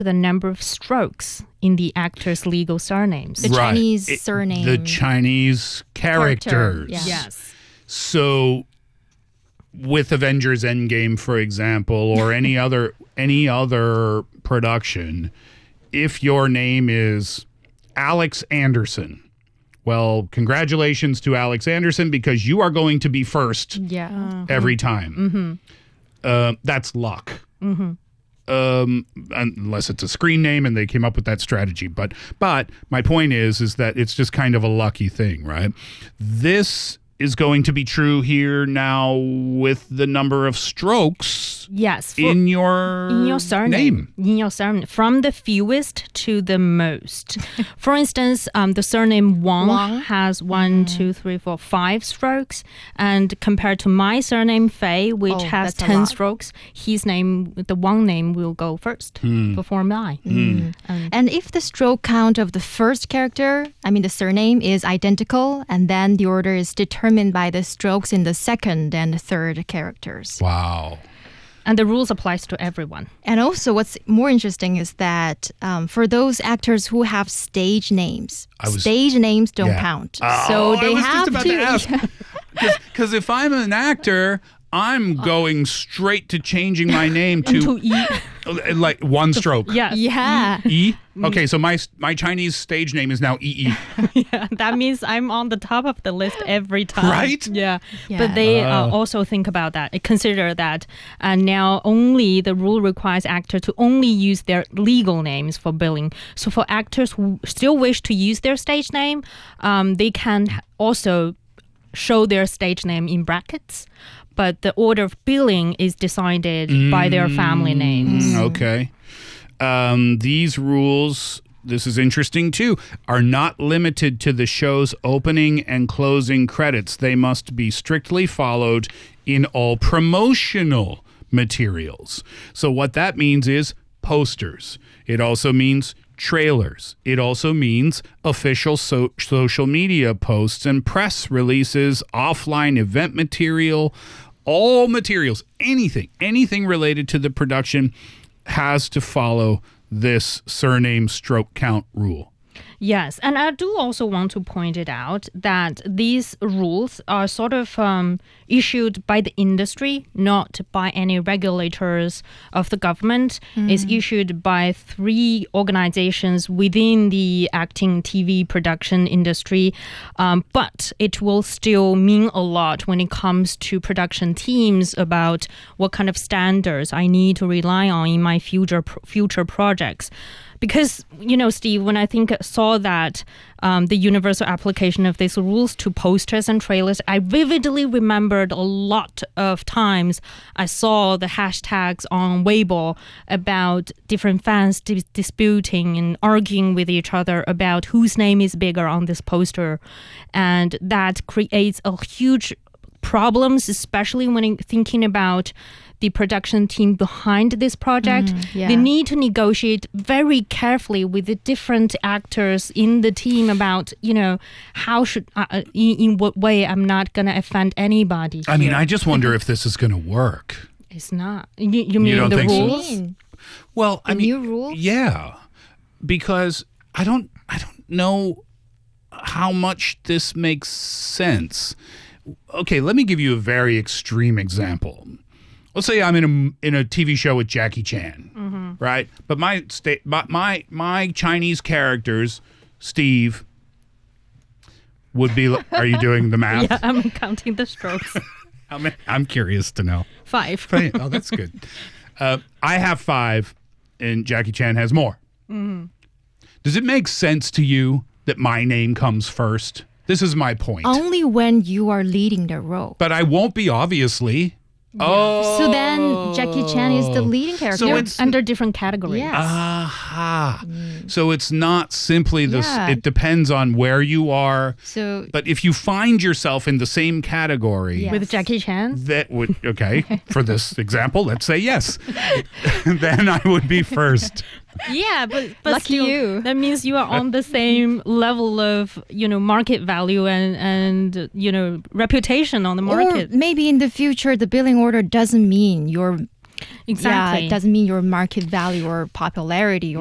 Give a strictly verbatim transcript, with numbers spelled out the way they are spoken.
the number of strokes in the actor's legal surnames. The Right. Chinese It- surname. The Chinese characters. yeah. Yes. So with Avengers Endgame, for example, or any other any other production, if your name is Alex Anderson, well, congratulations to Alex Anderson because you are going to be first Yeah. every time. Mm-hmm. Uh, that's luck. Mm-hmm. Um, unless it's a screen name and they came up with that strategy. But but my point is is that it's just kind of a lucky thing, right? This is going to be true here now with the number of strokes Yes. for- in your in your surname, name. in your surname, from the fewest to the most. For instance, um, the surname Wang, Wang? has one, two, three, four, five strokes, and compared to my surname Fei, which Oh, has that's a ten lot. strokes, his name, the Wang name, will go first Hmm. before mine. Mm. And if the stroke count of the first character, I mean the surname, is identical, and then the order is determined by the strokes in the second and third characters. Wow. And the rules applies to everyone. And also, what's more interesting is that um, for those actors who have stage names, I was- stage names don't Yeah. count. Oh, so I they was have just about to ask. Because if I'm an actor, I'm going straight to changing my name To to E. like one stroke. Yes. Yeah. E? Okay, so my my Chinese stage name is now E E. Yeah, that means I'm on the top of the list every time. Right? Yeah. Yeah. But they uh, Oh. also think about that, consider that uh, now only the rule requires actors to only use their legal names for billing. So for actors who still wish to use their stage name, um, they can also show their stage name in brackets. But the order of billing is decided by their family names. Mm, okay. Um, these rules, this is interesting too, are not limited to the show's opening and closing credits. They must be strictly followed in all promotional materials. So what that means is posters. It also means trailers. It also means official so- social media posts and press releases, offline event material, all materials, anything, anything related to the production has to follow this surname stroke count rule. Yes, and I do also want to point it out that these rules are sort of um, issued by the industry, not by any regulators of the government. It's issued by three organizations within the acting T V production industry, um, but it will still mean a lot when it comes to production teams about what kind of standards I need to rely on in my future future projects. Because, you know, Steve, when I think saw that um, the universal application of these rules to posters and trailers, I vividly remembered a lot of times I saw the hashtags on Weibo about different fans dis- disputing and arguing with each other about whose name is bigger on this poster. And that creates a huge problems, especially when thinking about the production team behind this project. Mm, yeah. They need to negotiate very carefully with the different actors in the team about, you know, how should, uh, in, in what way I'm not going to offend anybody. I mean, here. I just wonder if this is going to work. It's not. You, you mean don't the think so? rules? Mean. Well, I The mean, new rules? yeah, because I don't, I don't know how much this makes sense. Okay, let me give you a very extreme example. Let's say I'm in a in a T V show with Jackie Chan, right? But my sta- my, my my Chinese characters, Steve, would be. Are you doing the math? Yeah, I'm counting the strokes. I'm, I'm curious to know. Five. Oh, that's good. Uh, I have five, and Jackie Chan has more. Does it make sense to you that my name comes first? This is my point. Only when you are leading the role. But I won't be, obviously. Oh. So then Jackie Chan is the leading character. So You're it's- under different categories. Yes. Aha. So it's not simply this, Yeah. it depends on where you are. So But if you find yourself in the same category, Yeah. With Jackie Chan? that would, okay, for this example, let's say yes. Then I would be first. Yeah, but, but Lucky still, you. that means you are on the same level of, you know, market value and, and you know, reputation on the or market. maybe in the future the billing order doesn't mean your Exactly. Yeah, it doesn't mean your market value or popularity